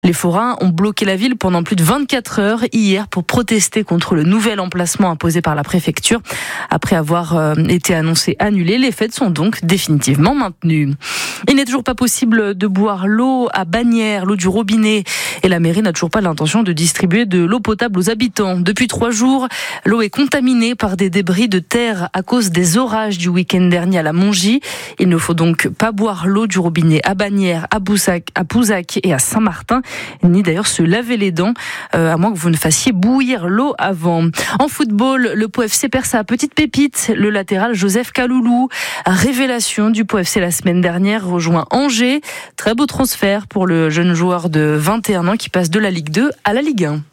Les forains ont bloqué la ville pendant plus de 24 heures hier pour protester contre le nouvel emplacement imposé par la préfecture. Après avoir été annoncé annulé, les fêtes sont donc définitivement maintenues. Il n'est toujours pas possible de boire l'eau à Bagnères, l'eau du robinet. Et la mairie n'a toujours pas l'intention de distribuer de l'eau potable aux habitants. Depuis 3 jours, l'eau est contaminée par des débris de terre à cause des orages du week-end dernier à la Mongie. Il ne faut donc pas boire l'eau du robinet à Bagnères, à Pouzac et à Saint-Martin, ni d'ailleurs se laver les dents, à moins que vous ne fassiez bouillir l'eau avant. En football, le Pau FC perd sa petite pépite, le latéral Joseph Kaloulou. Révélation du Pau FC la semaine dernière, rejoint Angers. Très beau transfert pour le jeune joueur de 21 ans qui passe de la Ligue 2 à la Ligue 1.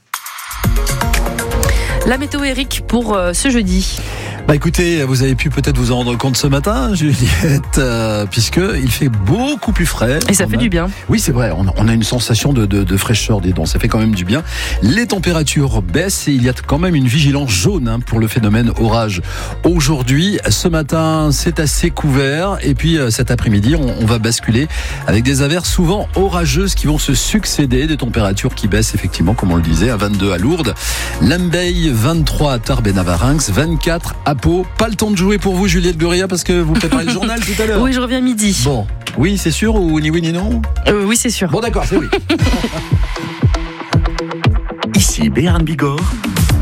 La météo, Eric, pour ce jeudi. Écoutez, vous avez pu peut-être vous en rendre compte ce matin, Juliette, puisque il fait beaucoup plus frais. Et ça fait du bien. Oui, c'est vrai, on a une sensation de fraîcheur des dents, ça fait quand même du bien. Les températures baissent et il y a quand même une vigilance jaune pour le phénomène orage. Aujourd'hui, ce matin, c'est assez couvert et puis cet après-midi, on va basculer avec des averses souvent orageuses qui vont se succéder, des températures qui baissent effectivement, comme on le disait, à 22 à Lourdes, Lambeille, 23 à Tarbes et Navarinx, 24 à Pau. Pas le temps de jouer pour vous, Juliette Goria, parce que vous préparez le journal tout à l'heure. Oui, je reviens midi. Bon, oui, c'est sûr ou ni oui ni non Oui, c'est sûr. Bon, d'accord, c'est oui. Ici Béarn Bigorre.